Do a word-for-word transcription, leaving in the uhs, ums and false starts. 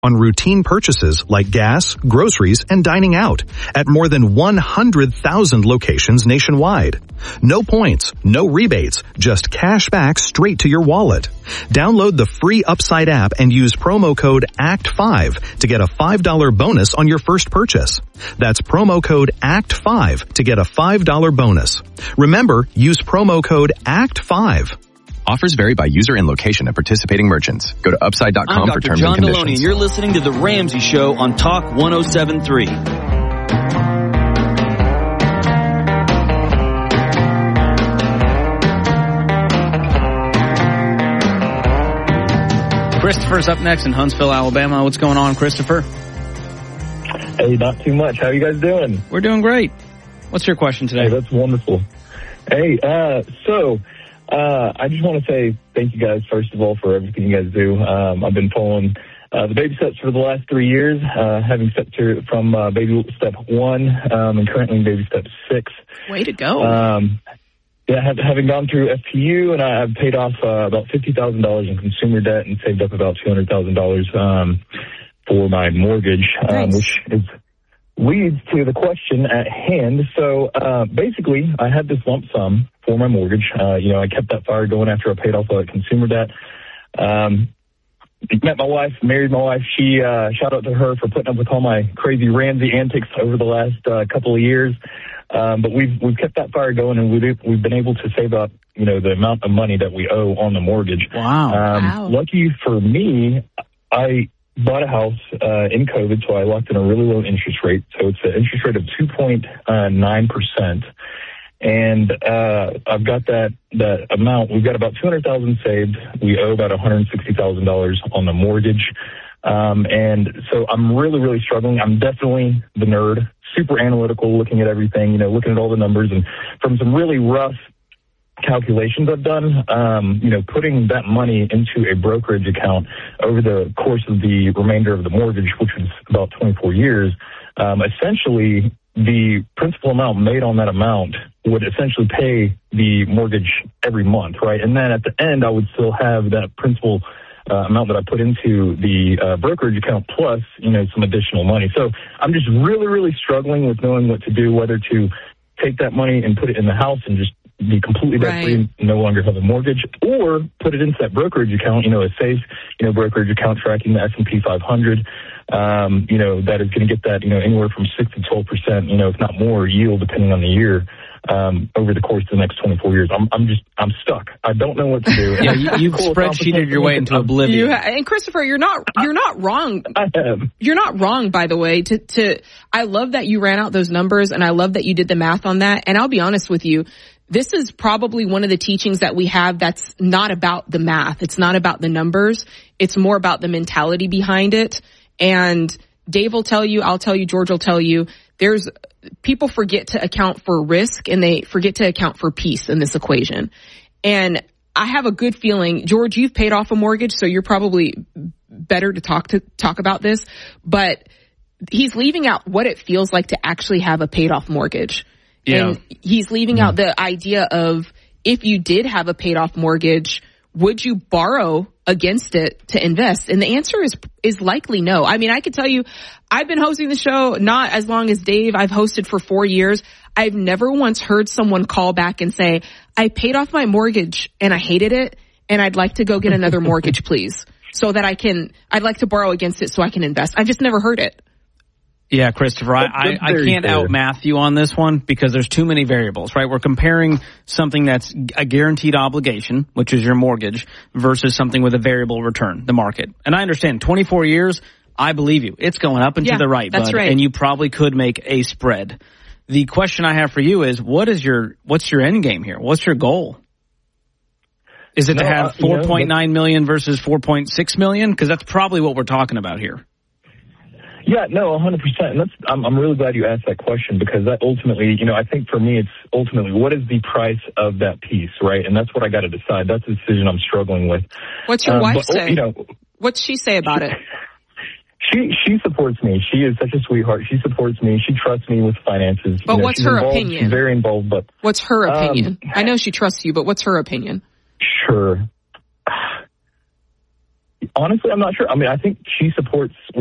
on routine purchases like gas, groceries, and dining out at more than one hundred thousand locations nationwide. No points, no rebates, just cash back straight to your wallet. Download the free Upside app and use promo code A C T five to get a five dollars bonus on your first purchase. That's promo code A C T five to get a five dollars bonus. Remember, use promo code A C T five. Offers vary by user and location of participating merchants. Go to upside dot com for terms John and conditions. Deloney, and you're listening to The Ramsey Show on Talk one oh seven point three. Christopher's up next in Huntsville, Alabama. What's going on, Christopher? Hey, not too much. How you guys doing? We're doing great. What's your question today? Hey, that's wonderful. Hey, uh, so... Uh, I just want to say thank you guys, first of all, for everything you guys do. Um, I've been following uh, the baby steps for the last three years, uh, having stepped to, from uh, baby step one um, and currently in baby step six. Way to go. Um, yeah, have, having gone through F P U, and I, I've paid off uh, about fifty thousand dollars in consumer debt and saved up about two hundred thousand dollars um, for my mortgage, um, Nice. which is leads to the question at hand. So uh, basically, I had this lump sum for my mortgage. Uh, you know, I kept that fire going after I paid off all that consumer debt. Um, met my wife, married my wife. She, uh, shout out to her for putting up with all my crazy Ramsey antics over the last uh, couple of years. Um, but we've we've kept that fire going, and we've we've been able to save up, you know, the amount of money that we owe on the mortgage. Wow. Um, Wow. Lucky for me, I bought a house uh, in COVID, so I locked in a really low interest rate. So it's an interest rate of two point nine percent. And uh, I've got that that amount. We've got about two hundred thousand dollars saved. We owe about one hundred sixty thousand dollars on the mortgage. Um, and so I'm really, really struggling. I'm definitely the nerd, super analytical, looking at everything, you know, looking at all the numbers. And from some really rough calculations I've done, um, you know, putting that money into a brokerage account over the course of the remainder of the mortgage, which was about twenty-four years, um, essentially the principal amount made on that amount would essentially pay the mortgage every month, right? And then at the end, I would still have that principal uh, amount that I put into the uh, brokerage account plus, you know, some additional money. So I'm just really, really struggling with knowing what to do, whether to take that money and put it in the house and just be completely debt-free Right. and no longer have a mortgage, or put it into that brokerage account, you know, a safe, you know, brokerage account tracking the S and P five hundred, um, you know, that is going to get that, you know, anywhere from six to twelve percent, you know, if not more yield depending on the year, um, over the course of the next twenty-four years. I'm, I'm just, I'm stuck. I don't know what to do. Yeah, you, you've Cool spreadsheeted your way into oblivion. You ha- and Christopher, you're not you're not wrong. I have. You're not wrong, by the way. To to I love that you ran out those numbers, and I love that you did the math on that. And I'll be honest with you, this is probably one of the teachings that we have that's not about the math. It's not about the numbers. It's more about the mentality behind it. And Dave will tell you, I'll tell you, George will tell you, there's people forget to account for risk and they forget to account for peace in this equation. And I have a good feeling, George, you've paid off a mortgage, so you're probably better to talk to talk about this, but he's leaving out what it feels like to actually have a paid off mortgage. Yeah. And he's leaving out the idea of, if you did have a paid off mortgage, would you borrow against it to invest? And the answer is is likely no. I mean, I could tell you, I've been hosting the show not as long as Dave. I've hosted for four years. I've never once heard someone call back and say, I paid off my mortgage and I hated it, and I'd like to go get another mortgage, please, so that I can, I'd like to borrow against it so I can invest. I've just never heard it. Yeah, Christopher, I, I, I can't out-math you on this one because there's too many variables, right? We're comparing something that's a guaranteed obligation, which is your mortgage, versus something with a variable return, the market. And I understand, twenty-four years, I believe you. It's going up and Yeah, to the right, that's bud, right. and you probably could make a spread. The question I have for you is, what is your what's your end game here? What's your goal? Is it No, to have uh, you know, four point nine million versus four point six million? Because that's probably what we're talking about here. Yeah, no, one hundred percent. And that's, I'm, I'm really glad you asked that question, because that ultimately, you know, I think for me, it's ultimately, what is the price of that piece, right? And that's what I got to decide. That's the decision I'm struggling with. What's your Um, wife but, say? You know, What's she say about it? She she supports me. She is such a sweetheart. She supports me. She trusts me with finances. But You know, what's she's her involved. opinion? She's very involved, but What's her Um, opinion? I know she trusts you, but what's her opinion? sure. honestly, I'm not sure. I mean, I think she supports